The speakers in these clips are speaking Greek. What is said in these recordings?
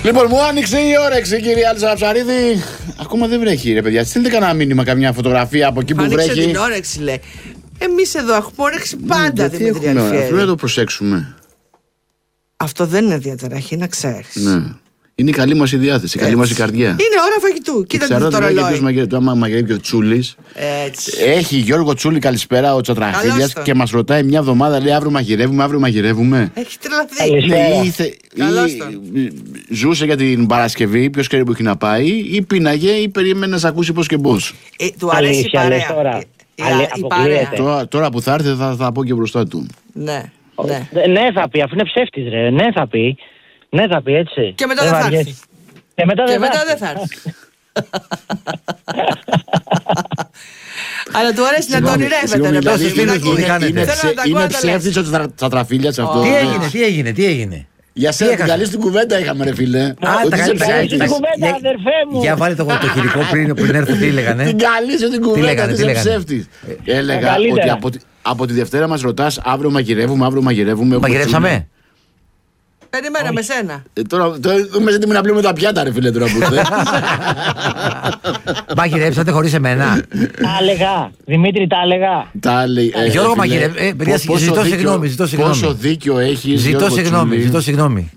Λοιπόν, μου άνοιξε η όρεξη, κύριε Άλισσα Ψαρίδη. Ακόμα δεν βρέχει, ρε παιδιά. Στείλτε κανένα μήνυμα, καμιά φωτογραφία από εκεί που βρέχει. Άνοιξε την όρεξη, λέει. Εμείς εδώ έχουμε όρεξη πάντα, Δημήτρη Αλφιέρη. Αυτό να το προσέξουμε. Αυτό δεν είναι διαταραχή, να ξέρεις. Ναι. Είναι η καλή μας η διάθεση, η καλή μας η καρδιά. Είναι ώρα φαγητού. Κοίτα το ρολόι. Το άμα μαγειρεύει ο Τσούλης. Έτσι. Έχει Γιώργο Τσούλη, καλησπέρα, ο Τσατραχίλιας και μας ρωτάει μια εβδομάδα, λέει αύριο μαγειρεύουμε. Έχει τρελαθεί. Ζούσε για την Παρασκευή, ποιος ξέρει που έχει να πάει, ή πίναγε ή περίμενε να σε ακούσει πώς και πώς. Του αρέσει η παρέα. Η παρέα. Τώρα που θα έρθει θα πω και μπροστά του. Ναι. Ναι θα πει, αφού είναι ψεύτης ρε. Ναι θα πει. Ναι θα πει έτσι. Και μετά δεν θα έρθει. Και μετά δεν θα έρθει. Αλλά του αρέσει να το ονειρεύεται. Είναι ψεύτης ο Τσατραφίλιας αυτό. Τι έγινε. Για σένα την καλή στην κουβέντα είχαμε, ρε φίλε. Την κουβέντα, αδερφέ μου. Για βάλε το χειρικό πριν έρθω, τι λέγανε. Την καλή σου την κουβέντα, ότι είσαι ψεύτης. Έλεγα ότι από τη Δευτέρα μας ρωτάς αύριο μαγειρεύουμε. Μαγειρεύσαμε. Περιμέναμε με σένα. Τώρα είμαστε έτοιμοι να πλύνουμε τα πιάτα, ρε φίλε, τώρα που ήρθε. Μαγειρέψατε χωρίς εμένα. Τα έλεγα. Δημήτρη, τα έλεγα. Γιώργο, μαγειρεύει. Ζητώ συγγνώμη. Πόσο δίκιο έχεις. Ζητώ συγγνώμη. Ζητώ συγγνώμη,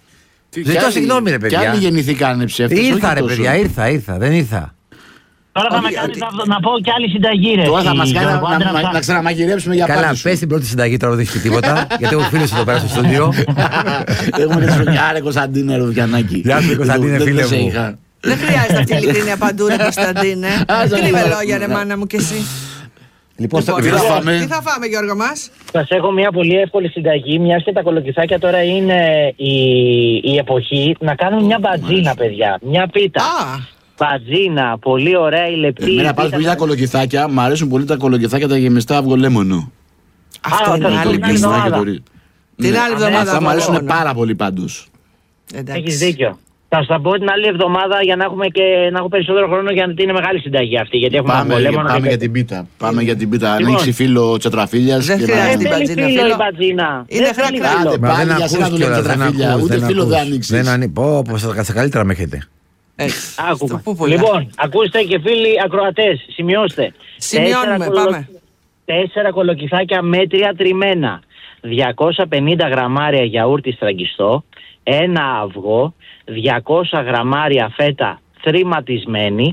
ρε παιδιά. Κι άλλοι γεννηθήκανε ψεύτες. Ήρθα, ρε παιδιά, ήρθα. Δεν ήρθα. Τώρα θα με κάνεις να πω κι άλλη συνταγή, ρε. Τώρα θα μας κάνει να ξαναμαγειρέψουμε για πάντα. Καλά, πες την πρώτη συνταγή τώρα, δεν έχει τίποτα. Γιατί έχω φίλους εδώ πέρα στο στούντιο. Έχουμε και τη Άρε Κωνσταντίνε Ρουδιανάκη. Γεια σου, Κωνσταντίνε, φίλε μου. Δεν χρειάζεται αυτή η ειλικρίνεια παντού, ρε Κωνσταντίνε. Κρύβε λόγια, ρε μάνα μου κι εσύ. Λοιπόν, τι θα φάμε, Γιώργο μας? Σας έχω μια πολύ εύκολη συνταγή, μιας και τα κολοκυθάκια τώρα είναι η εποχή, να κάνουμε μια μπατζίνα, παιδιά. Μια πίτα. Μπατζίνα, πολύ ωραία η λεπτή. Εμένα πάλι που είδα κολοκυθάκια, μου αρέσουν πολύ τα κολοκυθάκια τα γεμιστά αυγολέμονο. Αυτό είναι άλλη εβδομάδα. Την άλλη εβδομάδα. Αυτά μου αρέσουν πάρα πολύ πάντως. Έχεις δίκιο. Θα σας πω την άλλη εβδομάδα για να έχω περισσότερο χρόνο, γιατί είναι μεγάλη συνταγή αυτή. Γιατί έχουμε πάμε για την πίτα. Πάμε για την πίτα. Ανοίξει φίλο Τσατραφίλιας. Δεν χρειάζεται η μπατζίνα. Είναι χρακρά. Πάλι για σένα δουλεύει Τσατραφίλια. Ούτε φίλο δεν ανοίξεις. Πω, στα καλύτερα με έχετε. Λοιπόν, ακούστε και φίλοι ακροατές, σημειώστε. Σημειώνουμε, πάμε. 4 κολοκυθάκια μέτρια τριμμένα, 250 γραμμάρια γιαούρτι στραγγιστό, 1 αυγό, 200 γραμμάρια φέτα θρηματισμένη,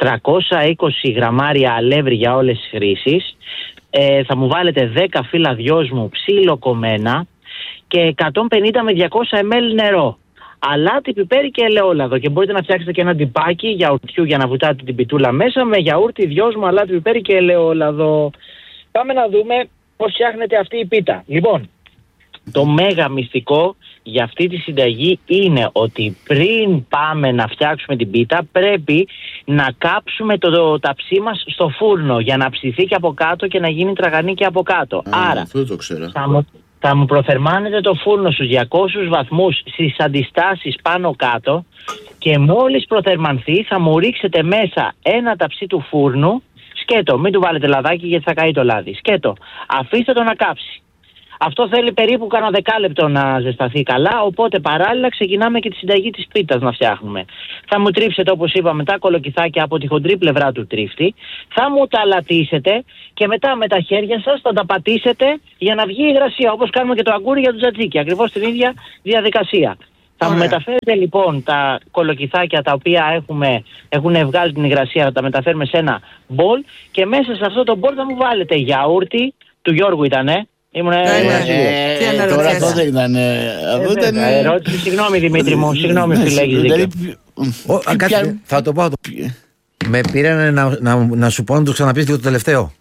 320 γραμμάρια αλεύρι για όλες τις χρήσεις, θα μου βάλετε 10 φύλλα δυόσμου ψιλοκομμένα και 150 με 200 ml νερό. Αλάτι, πιπέρι και ελαιόλαδο. Και μπορείτε να φτιάξετε και ένα τυπάκι γιαουρτιού για να βουτάτε την πιτούλα μέσα με γιαούρτι, δυόσμου, αλάτι, πιπέρι και ελαιόλαδο. Πάμε να δούμε πώς φτιάχνεται αυτή η πίτα. Λοιπόν, το μέγα μυστικό για αυτή τη συνταγή είναι ότι πριν πάμε να φτιάξουμε την πίτα πρέπει να κάψουμε το ταψί μας στο φούρνο για να ψηθεί και από κάτω και να γίνει τραγανή και από κάτω. Άρα αυτό το ξέρω. Θα μου προθερμάνετε το φούρνο στους 200 βαθμούς στις αντιστάσεις πάνω κάτω και μόλις προθερμανθεί θα μου ρίξετε μέσα ένα ταψί του φούρνου, σκέτο, μην του βάλετε λαδάκι γιατί θα καεί το λάδι, σκέτο, αφήστε το να κάψει. Αυτό θέλει περίπου κάνα 10 λεπτό να ζεσταθεί καλά, οπότε παράλληλα ξεκινάμε και τη συνταγή της πίτας να φτιάχνουμε. Θα μου τρίψετε, όπως είπαμε, τα κολοκυθάκια από τη χοντρή πλευρά του τρίφτη, θα μου τα λατίσετε και μετά με τα χέρια σας θα τα πατήσετε για να βγει η υγρασία, όπως κάνουμε και το αγκούρι για το τζατζίκι, ακριβώς την ίδια διαδικασία. Θα μου μεταφέρετε λοιπόν τα κολοκυθάκια τα οποία έχουν βγάλει την υγρασία, θα τα μεταφέρουμε σε ένα μπολ και μέσα σε αυτό το μπολ θα μου βάλετε γιαούρτι, του Γιώργου ήτανε. Τώρα αυτό δεν ήταν. Ερώτηση, συγγνώμη Δημήτρη μου, συγγνώμη φίλε, έχεις δίκιο. Θα το πω. Με πήρανε να σου πω να το ξαναπείς λίγο το τελευταίο.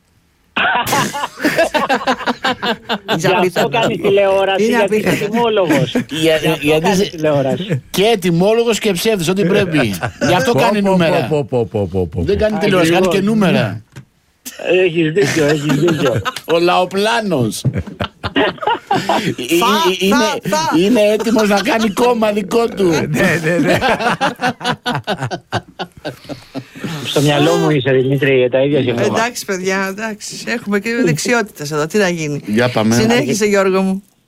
Γι' αυτό κάνει τηλεόραση, γιατί είναι ετοιμόλογος. Και ετοιμόλογος και ψεύδης, ό,τι πρέπει. Γι' αυτό κάνει νούμερα. Δεν κάνει τηλεόραση, κάνει και νούμερα. Έχεις δίκιο. Ο λαοπλάνος. Είναι έτοιμος να κάνει κόμμα δικό του. Ναι. Στο μυαλό μου είσαι Δημήτρη, τα ίδια συμφωνώ. Εντάξει παιδιά, εντάξει. Έχουμε και δεξιότητες εδώ, τι να γίνει. Για πάμε. Συνέχισε Γιώργο μου.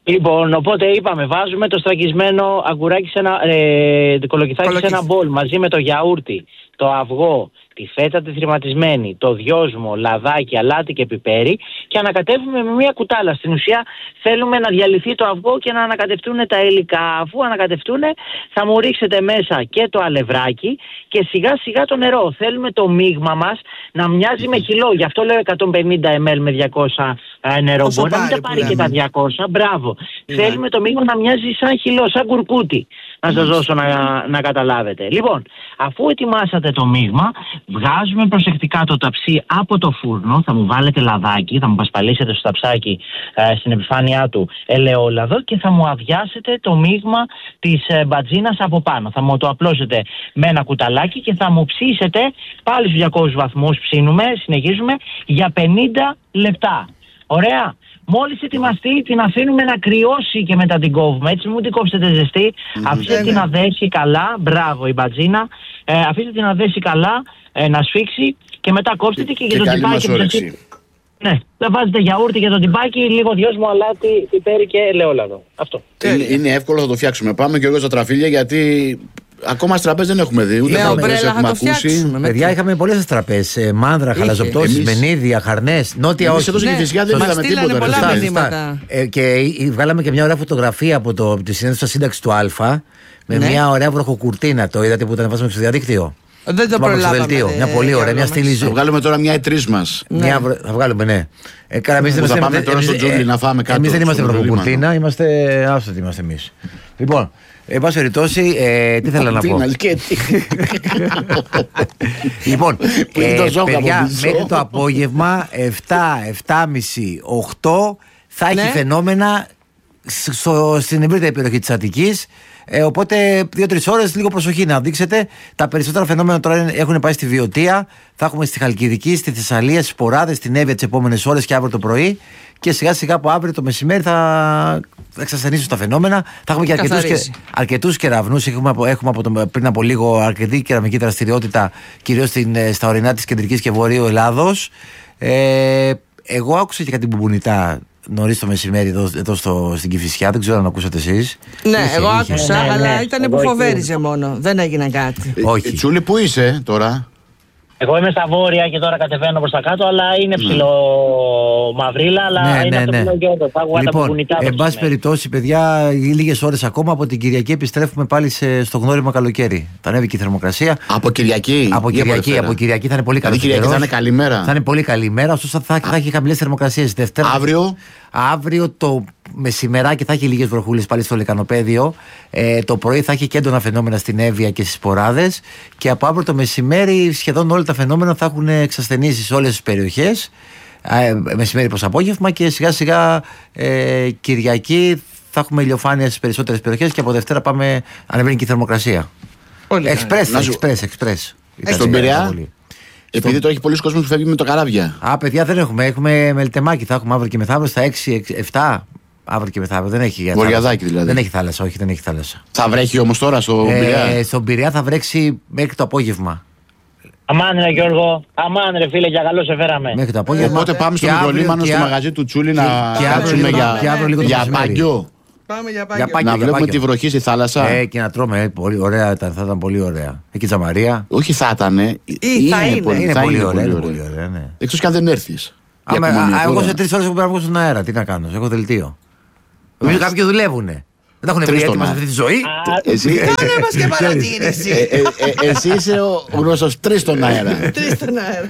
Λοιπόν, οπότε είπαμε, βάζουμε το στραγγισμένο αγκουράκι κολοκυθάκι σε ένα μπολ μαζί με το γιαούρτι, το αυγό, τη φέτα τη θρηματισμένη, το δυόσμο, λαδάκι, αλάτι και πιπέρι και ανακατεύουμε με μια κουτάλα. Στην ουσία θέλουμε να διαλυθεί το αυγό και να ανακατευτούν τα υλικά. Αφού ανακατευτούν θα μου ρίξετε μέσα και το αλευράκι και σιγά σιγά το νερό. Θέλουμε το μείγμα μας να μοιάζει με χυλό. Γι' αυτό λέω 150 ml με 200 νερό. Μπορεί να μην τα πάρει και τα 200. Μπράβο. Θέλουμε το μείγμα να μοιάζει σαν χυλό, σαν κουρκούτι. Να σας δώσω να καταλάβετε. Λοιπόν, αφού ετοιμάσατε το μείγμα, βγάζουμε προσεκτικά το ταψί από το φούρνο. Θα μου βάλετε λαδάκι, θα μου πασπαλίσετε στο ταψάκι στην επιφάνειά του ελαιόλαδο και θα μου αδειάσετε το μείγμα της μπατζίνας από πάνω. Θα μου το απλώσετε με ένα κουταλάκι και θα μου ψήσετε πάλι στους 200 βαθμούς. Ψήνουμε, συνεχίζουμε για 50 λεπτά. Ωραία. Μόλις ετοιμαστεί, την αφήνουμε να κρυώσει και μετά την κόβουμε. Έτσι, μην την κόψετε ζεστή. Αφήστε την να δέσει καλά. Μπράβο, η μπατζίνα. Αφήστε την να δέσει καλά, να σφίξει και μετά κόψτε και για το τυπάκι. Ναι, θα βάζετε γιαούρτι για το τυπάκι, λίγο δυόσμο, αλάτι, πιπέρι και ελαιόλαδο. Αυτό. Είναι εύκολο, θα το φτιάξουμε. Πάμε και εγώ στα τραφίλια γιατί. Ακόμα στραπές δεν έχουμε δει, ούτε έχουμε ακούσει. Παιδιά, είχαμε πολλές στραπές. Μάνδρα, χαλαζοπτώσεις, μενίδια, χαρνές. Νότια όχι. Εδώ στην Κηφισιά δεν είδαμε τίποτα. Και βγάλαμε και μια ωραία φωτογραφία από τη συνέντευξη σύνταξη του Α με μια ωραία βροχοκουρτίνα. Το είδατε που τα ανεβάσαμε στο διαδίκτυο? Δεν το προλάβαμε. Μια πολύ ωραία, μια στήλη. Θα βγάλουμε τώρα μια ετρής μας. Θα βγάλουμε, ναι. Θα πάμε τώρα στο Τζούλι να φάμε κάτι. Εμείς δεν είμαστε βροχοκουρτίνα, άστοτοι είμαστε εμείς. Λοιπόν. Εν πάση περιπτώσει, τι θέλω να πω. Λοιπόν, παιδιά, μέχρι το απόγευμα 7:30, 8 θα έχει φαινόμενα στην ευρύτερη περιοχή της Αττικής. Οπότε 2-3 ώρες λίγο προσοχή να δείξετε. Τα περισσότερα φαινόμενα τώρα έχουν πάει στη Βιωτία. Θα έχουμε στη Χαλκιδική, στη Θεσσαλία, στις Ποράδες, στην Εύβοια τις επόμενες ώρες και αύριο το πρωί. Και σιγά σιγά από αύριο το μεσημέρι θα εξασθενήσουν τα φαινόμενα. Θα έχουμε και αρκετούς κεραυνούς. Έχουμε πριν από λίγο αρκετή κεραμική δραστηριότητα, κυρίως στα ορεινά της κεντρικής και βορείου Ελλάδος. Εγώ άκουσα και κάτι μπουμπουνιτά νωρίς το μεσημέρι εδώ στην Κηφισιά. Δεν ξέρω αν ακούσατε εσείς. Ναι, εγώ άκουσα, αλλά ήταν που φοβέριζε μόνο. Δεν έγινε κάτι. Όχι. Τσούλη, πού είσαι τώρα? Εγώ είμαι στα βόρεια και τώρα κατεβαίνω προς τα κάτω, αλλά είναι ψηλό μαυρίλα, αλλά είναι αυτό που λέω και θα βγάλω τα μπουμπουνιτά. Εν πάση περιπτώσει, παιδιά, λίγες ώρες ακόμα από την Κυριακή επιστρέφουμε πάλι στο γνώριμο καλοκαίρι. Θα ανέβει και η θερμοκρασία. Από Κυριακή. Από Κυριακή θα είναι πολύ καλή. Κυριακή θα είναι καλή μέρα. Θα είναι πολύ καλή μέρα, ωστόσο θα έχει χαμηλές θερμοκρασίες. Αύριο το μεσημεράκι θα έχει λίγες βροχούλες πάλι στο λεκανοπέδιο. Το πρωί θα έχει και έντονα φαινόμενα στην Εύβοια και στις Ποράδες. Και από αύριο το μεσημέρι σχεδόν όλα τα φαινόμενα θα έχουν εξασθενήσει σε όλες τις περιοχές. Μεσημέρι προς απόγευμα και σιγά σιγά Κυριακή θα έχουμε ηλιοφάνεια στις περισσότερες περιοχές και από Δευτέρα ανεβαίνει και η θερμοκρασία. Εξπρές. Στον Πειραιά. Επειδή τώρα έχει πολλοί κόσμος που φεύγει με το καράβια. Παιδιά, δεν έχουμε. Έχουμε μελτεμάκι. Θα έχουμε αύριο και μεθαύριο στα 6-7. Αύριο και μεθαύριο. Δεν έχει Βορειαδάκι δηλαδή. Δεν έχει θάλασσα, όχι, δεν έχει θάλασσα. Θα βρέχει όμως τώρα στον Πειραιά? Στον Πειραιά θα βρέξει μέχρι το απόγευμα. Αμάν ρε Γιώργο, αμάν ρε φίλε, για καλό σε φέραμε. Μέχρι το απόγευμα. Οπότε πάμε στο Μικρολίμανο, στο μαγαζί του Τσούλη να κάτσουμε για παγκιό. Πάμε για πάγιο. Να βλέπουμε τη βροχή στη θάλασσα. Και να τρώμε. Πολύ ωραία, θα ήταν πολύ ωραία. Εκεί Τζαμαρία. Όχι θα ήταν. Είναι πολύ ωραία. Εκτός κι αν δεν έρθεις. Εγώ σε 3 ώρες που πρέπει να βγω στον αέρα. Τι να κάνω, έχω δελτίο. Κάποιοι δουλεύουνε. Δεν τα έχουν βρει έτοιμα σε αυτή τη ζωή. Κάνε μας και παρατήρηση. Εσύ είσαι ο γνωστός 3 στον αέρα. 3 στον αέρα.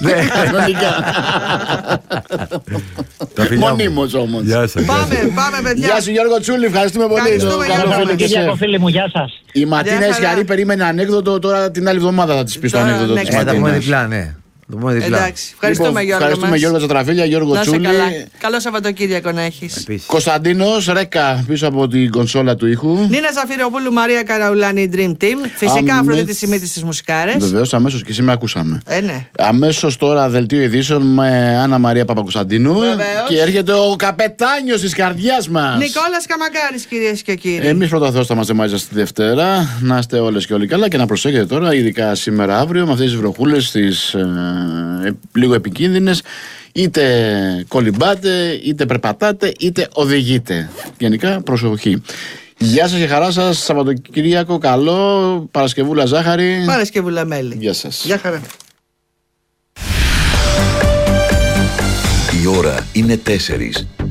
Μονίμως όμως. Πάμε παιδιά. Γεια σου Γιώργο Τσούλη, ευχαριστούμε πολύ. Φίλοι μου, γεια σας. Η Ματίνα Ισχαρή περίμενε ανέκδοτο, τώρα την άλλη εβδομάδα θα της πει το ανέκδοτο της Ματίνας. Εντάξει, ευχαριστούμε Γιώργο. Ευχαριστούμε Γιώργο Τσατραφίλια, Γιώργο Τσούλη. Καλό Σαββατοκύριακο να έχεις. Κωνσταντίνος Ρέκα πίσω από την κονσόλα του ήχου. Νίνα Ζαφυροπούλου, Μαρία Καραουλάνη, Dream Team. Φυσικά Αφροδίτη Σιμίτη στις μουσικάρες. Βεβαίως, αμέσως και σήμερα ακούσαμε. Ναι. Αμέσως τώρα δελτίο ειδήσεων με Άννα Μαρία Παπακοσταντίνου. Και έρχεται ο καπετάνιος της καρδιάς μας, Νικόλας Καμακάρης, κυρίες και κύριοι. Εμείς πρώτα Θεός θα είμαστε μαζί στη Δευτέρα. Να είστε όλες και όλοι καλά και να προσέχετε τώρα, ειδικά σήμερα αύριο, με αυτές τις βροχούλες, τις λίγο επικίνδυνες. Είτε κολυμπάτε, είτε περπατάτε, είτε οδηγείτε. Γενικά προσοχή. Γεια σας και χαρά σας. Σαββατοκύριακο καλό. Παρασκευούλα ζάχαρη. Παρασκευούλα μέλι. Γεια σας. Γεια χαρά. Η ώρα είναι 4.